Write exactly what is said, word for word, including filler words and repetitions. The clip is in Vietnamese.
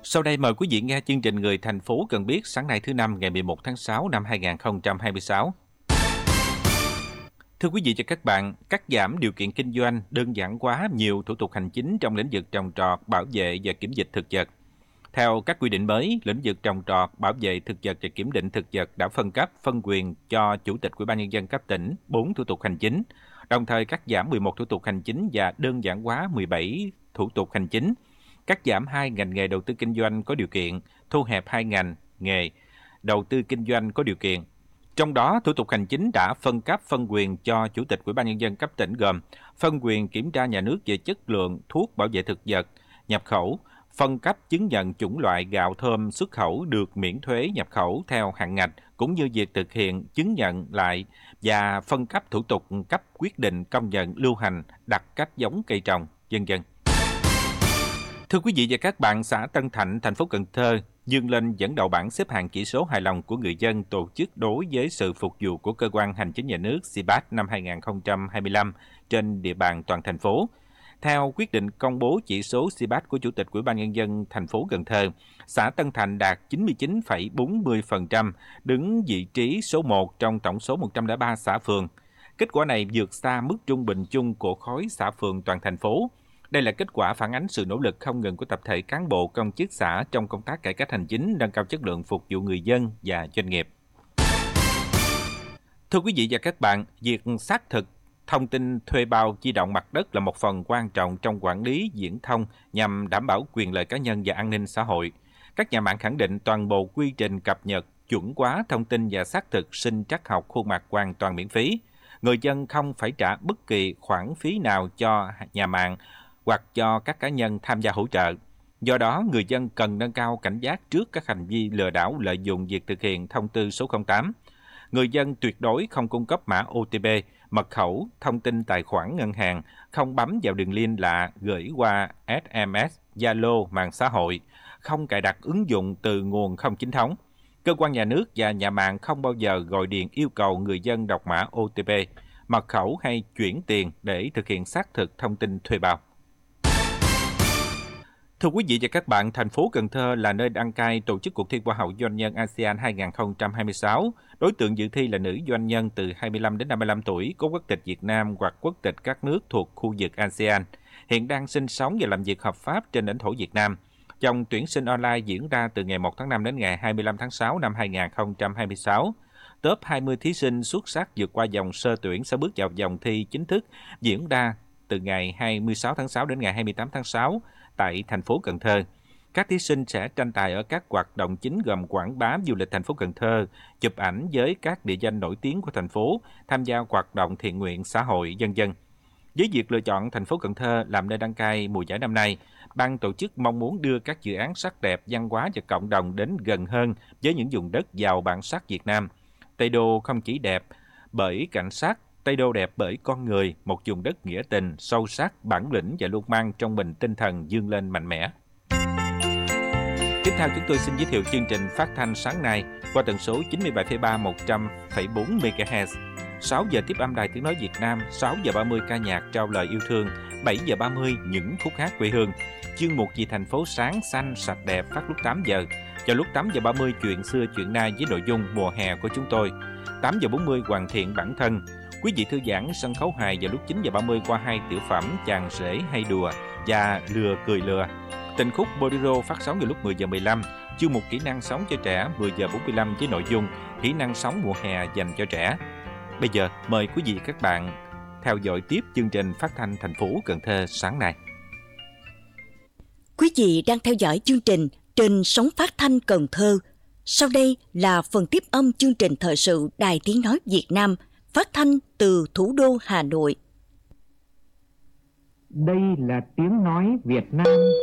Sau đây mời quý vị nghe chương trình Người thành phố cần biết sáng nay thứ Năm ngày mười một tháng sáu năm hai nghìn không trăm hai mươi sáu. Thưa quý vị và các bạn, cắt giảm điều kiện kinh doanh, đơn giản hóa nhiều thủ tục hành chính trong lĩnh vực trồng trọt, bảo vệ và kiểm dịch thực vật. Theo các quy định mới, lĩnh vực trồng trọt, bảo vệ thực vật và kiểm định thực vật đã phân cấp, phân quyền cho Chủ tịch Ủy ban Nhân dân cấp tỉnh bốn thủ tục hành chính, đồng thời cắt giảm mười một thủ tục hành chính và đơn giản hóa mười bảy thủ tục hành chính, cắt giảm hai ngành nghề đầu tư kinh doanh có điều kiện, thu hẹp hai ngành nghề đầu tư kinh doanh có điều kiện. Trong đó, thủ tục hành chính đã phân cấp phân quyền cho Chủ tịch Ủy ban Nhân dân cấp tỉnh gồm phân quyền kiểm tra nhà nước về chất lượng thuốc bảo vệ thực vật, nhập khẩu, phân cấp chứng nhận chủng loại gạo thơm xuất khẩu được miễn thuế nhập khẩu theo hạn ngạch, cũng như việc thực hiện chứng nhận lại và phân cấp thủ tục cấp quyết định công nhận lưu hành, đặt cách giống cây trồng, vân vân. Thưa quý vị và các bạn, xã Tân Thạnh, thành phố Cần Thơ vươn lên dẫn đầu bảng xếp hạng chỉ số hài lòng của người dân tổ chức đối với sự phục vụ của cơ quan hành chính nhà nước xê bát năm hai nghìn không trăm hai mươi lăm trên địa bàn toàn thành phố. Theo quyết định công bố chỉ số xê bát của Chủ tịch Ủy ban Nhân dân thành phố Cần Thơ, xã Tân Thạnh đạt chín mươi chín phẩy bốn mươi phần trăm, đứng vị trí số một trong tổng số một trăm lẻ ba xã phường. Kết quả này vượt xa mức trung bình chung của khối xã phường toàn thành phố. Đây là kết quả phản ánh sự nỗ lực không ngừng của tập thể cán bộ công chức xã trong công tác cải cách hành chính, nâng cao chất lượng phục vụ người dân và doanh nghiệp. Thưa quý vị và các bạn, việc xác thực thông tin thuê bao di động mặt đất là một phần quan trọng trong quản lý viễn thông nhằm đảm bảo quyền lợi cá nhân và an ninh xã hội. Các nhà mạng khẳng định toàn bộ quy trình cập nhật, chuẩn hóa thông tin và xác thực sinh trắc học khuôn mặt hoàn toàn miễn phí. Người dân không phải trả bất kỳ khoản phí nào cho nhà mạng hoặc cho các cá nhân tham gia hỗ trợ. Do đó, người dân cần nâng cao cảnh giác trước các hành vi lừa đảo lợi dụng việc thực hiện thông tư số không tám. Người dân tuyệt đối không cung cấp mã ô tê pê, mật khẩu, thông tin tài khoản ngân hàng, không bấm vào đường link lạ gửi qua ét em ét, Zalo, mạng xã hội, không cài đặt ứng dụng từ nguồn không chính thống. Cơ quan nhà nước và nhà mạng không bao giờ gọi điện yêu cầu người dân đọc mã ô tê pê, mật khẩu hay chuyển tiền để thực hiện xác thực thông tin thuê bao. Thưa quý vị và các bạn, thành phố Cần Thơ là nơi đăng cai tổ chức cuộc thi Hoa hậu Doanh nhân a sê an hai nghìn không trăm hai mươi sáu. Đối tượng dự thi là nữ doanh nhân từ hai mươi lăm đến năm mươi lăm tuổi, có quốc tịch Việt Nam hoặc quốc tịch các nước thuộc khu vực a sê an, hiện đang sinh sống và làm việc hợp pháp trên lãnh thổ Việt Nam. Vòng tuyển sinh online diễn ra từ ngày một tháng năm đến ngày hai mươi lăm tháng sáu năm hai nghìn không trăm hai mươi sáu. Top hai mươi thí sinh xuất sắc vượt qua vòng sơ tuyển sẽ bước vào vòng thi chính thức diễn ra từ ngày hai mươi sáu tháng sáu đến ngày hai mươi tám tháng sáu tại thành phố Cần Thơ. Các thí sinh sẽ tranh tài ở các hoạt động chính gồm quảng bá du lịch thành phố Cần Thơ, chụp ảnh với các địa danh nổi tiếng của thành phố, tham gia hoạt động thiện nguyện xã hội, vân vân. Với việc lựa chọn thành phố Cần Thơ làm nơi đăng cai mùa giải năm nay, ban tổ chức mong muốn đưa các dự án sắc đẹp, văn hóa và cộng đồng đến gần hơn với những vùng đất giàu bản sắc Việt Nam. Tây Đô không chỉ đẹp bởi cảnh sắc, Tây Đô đẹp bởi con người, một vùng đất nghĩa tình, sâu sắc, bản lĩnh và luôn mang trong mình tinh thần vươn lên mạnh mẽ. Tiếp theo chúng tôi xin giới thiệu chương trình phát thanh sáng nay qua tần số chín mươi bảy phẩy ba, một trăm phẩy bốn mê ga héc. sáu giờ tiếp âm Đài Tiếng nói Việt Nam, sáu giờ ba mươi ca nhạc trao lời yêu thương, bảy giờ ba mươi những khúc hát quê hương. Chuyên mục Vì thành phố sáng xanh sạch đẹp phát lúc tám giờ. Vào lúc tám giờ ba mươi chuyện xưa chuyện nay với nội dung mùa hè của chúng tôi. tám giờ bốn mươi hoàn thiện bản thân. Quý vị thư giãn sân khấu hài vào lúc chín giờ ba mươi qua hai tiểu phẩm Chàng rể hay đùa và Lừa cười lừa. Tình khúc Bolero phát sóng vào lúc mười giờ mười lăm. Chuyên mục kỹ năng sống cho trẻ mười giờ bốn mươi lăm với nội dung kỹ năng sống mùa hè dành cho trẻ. Bây giờ mời quý vị và các bạn theo dõi tiếp chương trình phát thanh thành phố Cần Thơ sáng nay. Quý vị đang theo dõi chương trình trên sóng phát thanh Cần Thơ. Sau đây là phần tiếp âm chương trình thời sự Đài Tiếng nói Việt Nam phát thanh từ thủ đô Hà Nội. Đây là tiếng nói Việt Nam.